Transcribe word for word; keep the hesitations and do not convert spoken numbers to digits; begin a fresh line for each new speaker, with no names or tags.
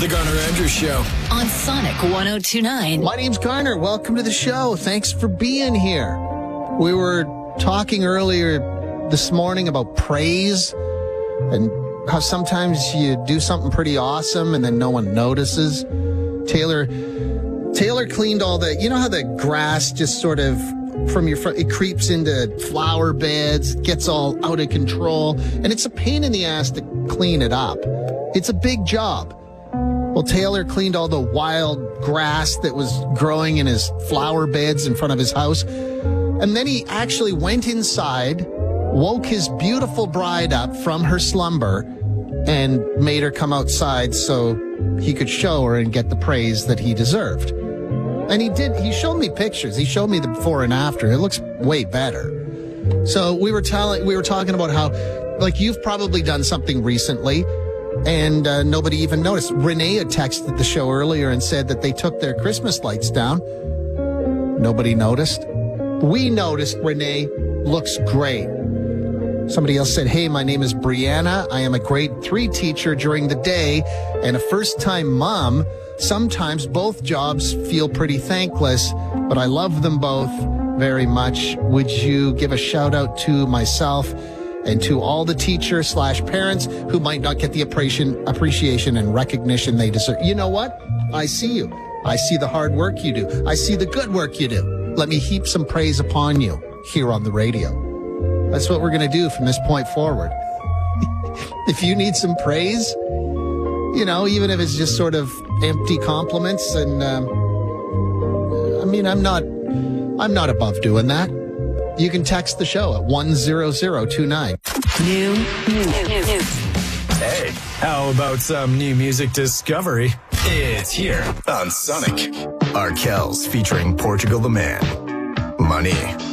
The Garner Andrews Show
on Sonic one oh two point nine.
My name's Garner. Welcome to the show. Thanks for being here. We were talking earlier this morning about praise and how sometimes you do something pretty awesome and then no one notices. Taylor, Taylor cleaned all the, you know how the grass just sort of from your front, it creeps into flower beds, gets all out of control, and it's a pain in the ass to clean it up. It's a big job. Well, Taylor cleaned all the wild grass that was growing in his flower beds in front of his house. And then he actually went inside, woke his beautiful bride up from her slumber, and made her come outside so he could show her and get the praise that he deserved. And he did. He showed me pictures. He showed me the before and after. It looks way better. So we were telling, we were talking about how, like, you've probably done something recently and uh, nobody even noticed. Renee had texted the show earlier and said that they took their Christmas lights down. Nobody noticed. We noticed. Renee looks great. Somebody else said, hey, my name is Brianna. I am a grade three teacher during the day and a first-time mom. Sometimes both jobs feel pretty thankless, but I love them both very much. Would you give a shout out to myself and to all the teachers slash parents who might not get the appreciation, appreciation and recognition they deserve? You know what? I see you. I see the hard work you do. I see the good work you do. Let me heap some praise upon you here on the radio. That's what we're going to do from this point forward. If you need some praise, you know, even if it's just sort of empty compliments, and um, I mean, I'm not, I'm not above doing that. You can text the show at one zero zero two nine.
New news.
Hey, how about some new music discovery? It's here on Sonic. Arkells featuring Portugal the Man. Money.